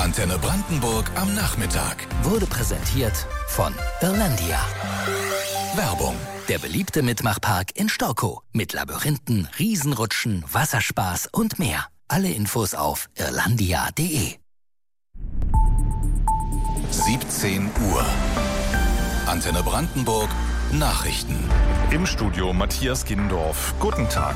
Antenne Brandenburg am Nachmittag. Wurde präsentiert von Irlandia. Werbung. Der beliebte Mitmachpark in Storkow. Mit Labyrinthen, Riesenrutschen, Wasserspaß und mehr. Alle Infos auf irlandia.de. 17 Uhr. Antenne Brandenburg. Nachrichten. Im Studio Matthias Gindorf. Guten Tag.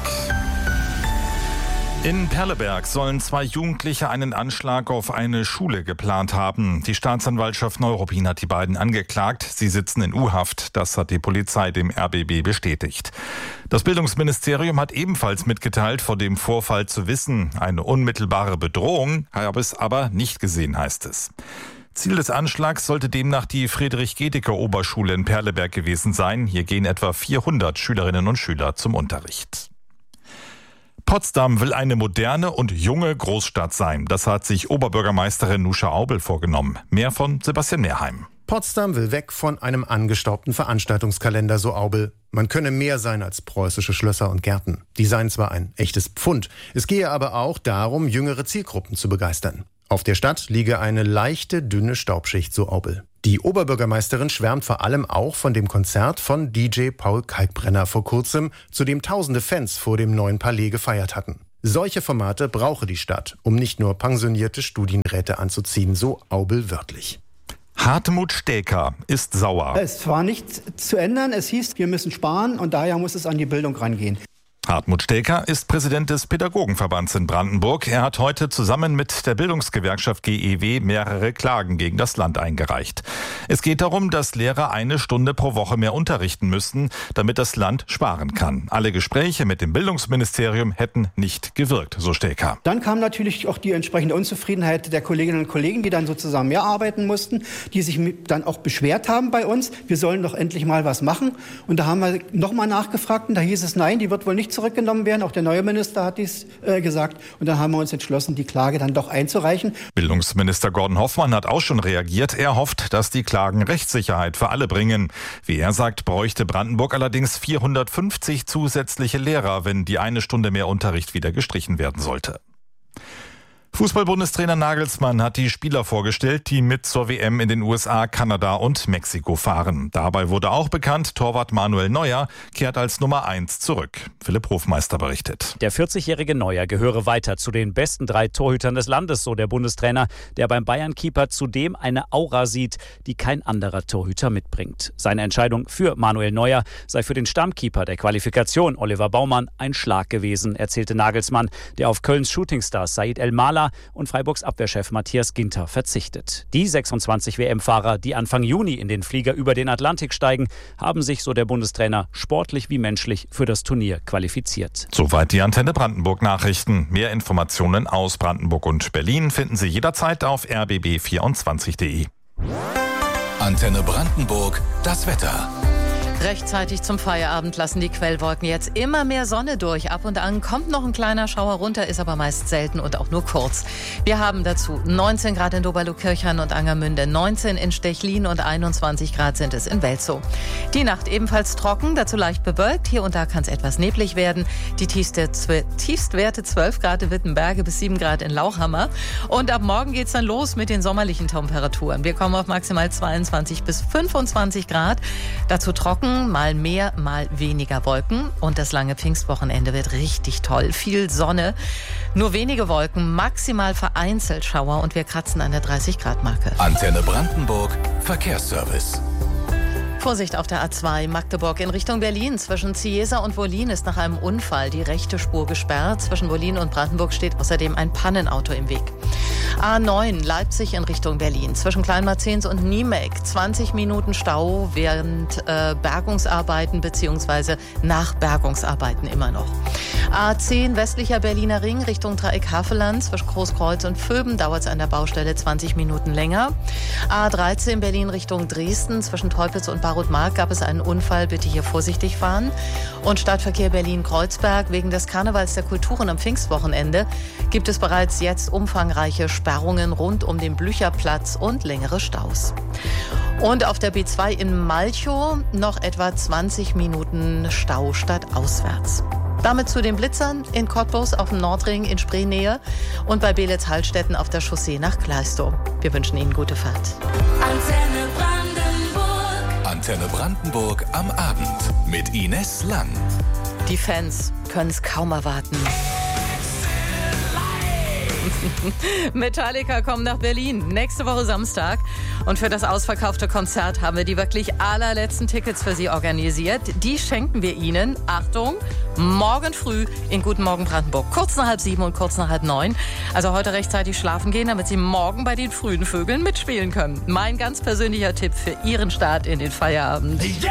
In Perleberg sollen 2 Jugendliche einen Anschlag auf eine Schule geplant haben. Die Staatsanwaltschaft Neuruppin hat die beiden angeklagt. Sie sitzen in U-Haft. Das hat die Polizei dem RBB bestätigt. Das Bildungsministerium hat ebenfalls mitgeteilt, vor dem Vorfall zu wissen. Eine unmittelbare Bedrohung habe es aber nicht gesehen, heißt es. Ziel des Anschlags sollte demnach die Friedrich-Gedicke-Oberschule in Perleberg gewesen sein. Hier gehen etwa 400 Schülerinnen und Schüler zum Unterricht. Potsdam will eine moderne und junge Großstadt sein. Das hat sich Oberbürgermeisterin Nuscha Aubel vorgenommen. Mehr von Sebastian Mehrheim. Potsdam will weg von einem angestaubten Veranstaltungskalender, so Aubel. Man könne mehr sein als preußische Schlösser und Gärten. Die seien zwar ein echtes Pfund, es gehe aber auch darum, jüngere Zielgruppen zu begeistern. Auf der Stadt liege eine leichte, dünne Staubschicht, so Aubel. Die Oberbürgermeisterin schwärmt vor allem auch von dem Konzert von DJ Paul Kalkbrenner vor kurzem, zu dem tausende Fans vor dem neuen Palais gefeiert hatten. Solche Formate brauche die Stadt, um nicht nur pensionierte Studienräte anzuziehen, so Aubel wörtlich. Hartmut Steker ist sauer. Es war nicht zu ändern. Es hieß, wir müssen sparen und daher muss es an die Bildung rangehen. Hartmut Steker ist Präsident des Pädagogenverbands in Brandenburg. Er hat heute zusammen mit der Bildungsgewerkschaft GEW mehrere Klagen gegen das Land eingereicht. Es geht darum, dass Lehrer 1 Stunde pro Woche mehr unterrichten müssten, damit das Land sparen kann. Alle Gespräche mit dem Bildungsministerium hätten nicht gewirkt, so Steker. Dann kam natürlich auch die entsprechende Unzufriedenheit der Kolleginnen und Kollegen, die dann sozusagen mehr arbeiten mussten, die sich dann auch beschwert haben bei uns. Wir sollen doch endlich mal was machen. Und da haben wir nochmal nachgefragt und da hieß es, nein, die wird wohl nicht zurückgenommen werden. Auch der neue Minister hat dies gesagt. Und dann haben wir uns entschlossen, die Klage dann doch einzureichen. Bildungsminister Gordon Hoffmann hat auch schon reagiert. Er hofft, dass die Klagen Rechtssicherheit für alle bringen. Wie er sagt, bräuchte Brandenburg allerdings 450 zusätzliche Lehrer, wenn die 1 Stunde mehr Unterricht wieder gestrichen werden sollte. Fußball-Bundestrainer Nagelsmann hat die Spieler vorgestellt, die mit zur WM in den USA, Kanada und Mexiko fahren. Dabei wurde auch bekannt, Torwart Manuel Neuer kehrt als Nummer 1 zurück. Philipp Hofmeister berichtet. Der 40-jährige Neuer gehöre weiter zu den besten 3 Torhütern des Landes, so der Bundestrainer, der beim Bayern-Keeper zudem eine Aura sieht, die kein anderer Torhüter mitbringt. Seine Entscheidung für Manuel Neuer sei für den Stammkeeper der Qualifikation, Oliver Baumann, ein Schlag gewesen, erzählte Nagelsmann, der auf Kölns Shootingstar Said El-Mala und Freiburgs Abwehrchef Matthias Ginter verzichtet. Die 26 WM-Fahrer, die Anfang Juni in den Flieger über den Atlantik steigen, haben sich, so der Bundestrainer, sportlich wie menschlich für das Turnier qualifiziert. Soweit die Antenne Brandenburg Nachrichten. Mehr Informationen aus Brandenburg und Berlin finden Sie jederzeit auf rbb24.de. Antenne Brandenburg, das Wetter. Rechtzeitig zum Feierabend lassen die Quellwolken jetzt immer mehr Sonne durch. Ab und an kommt noch ein kleiner Schauer runter, ist aber meist selten und auch nur kurz. Wir haben dazu 19 Grad in Doberlo-Kirchhain und Angermünde, 19 in Stechlin und 21 Grad sind es in Welzow. Die Nacht ebenfalls trocken, dazu leicht bewölkt. Hier und da kann es etwas neblig werden. Die Tiefstwerte 12 Grad in Wittenberge bis 7 Grad in Lauchhammer. Und ab morgen geht es dann los mit den sommerlichen Temperaturen. Wir kommen auf maximal 22 bis 25 Grad. Dazu trocken, mal mehr, mal weniger Wolken. Und das lange Pfingstwochenende wird richtig toll. Viel Sonne, nur wenige Wolken, maximal vereinzelt Schauer und wir kratzen an der 30-Grad-Marke. Antenne Brandenburg, Verkehrsservice. Vorsicht auf der A2 Magdeburg in Richtung Berlin. Zwischen Ciesa und Wollin ist nach einem Unfall die rechte Spur gesperrt. Zwischen Wollin und Brandenburg steht außerdem ein Pannenauto im Weg. A9 Leipzig in Richtung Berlin. Zwischen Kleinmarzens und Niemek 20 Minuten Stau während Bergungsarbeiten bzw. nach Bergungsarbeiten immer noch. A10 westlicher Berliner Ring Richtung Dreieck Havelland. Zwischen Großkreuz und Vöben dauert es an der Baustelle 20 Minuten länger. A13 Berlin Richtung Dresden. Zwischen Teupitz und Barutmark gab es einen Unfall, bitte hier vorsichtig fahren. Und Stadtverkehr Berlin-Kreuzberg, wegen des Karnevals der Kulturen am Pfingstwochenende gibt es bereits jetzt umfangreiche Sperrungen rund um den Blücherplatz und längere Staus. Und auf der B2 in Malchow noch etwa 20 Minuten Stau stadtauswärts. Damit zu den Blitzern in Cottbus auf dem Nordring in Spreenähe und bei Beelitz-Hallstetten auf der Chaussee nach Gleistow. Wir wünschen Ihnen gute Fahrt. Antenne Brandenburg. Antenne Brandenburg am Abend mit Ines Lang. Die Fans können es kaum erwarten. Metallica kommen nach Berlin nächste Woche Samstag. Und für das ausverkaufte Konzert haben wir die wirklich allerletzten Tickets für Sie organisiert. Die schenken wir Ihnen, Achtung, morgen früh in Guten Morgen Brandenburg. Kurz nach 6:30 und kurz nach 8:30. Also heute rechtzeitig schlafen gehen, damit Sie morgen bei den frühen Vögeln mitspielen können. Mein ganz persönlicher Tipp für Ihren Start in den Feierabend. Yeah!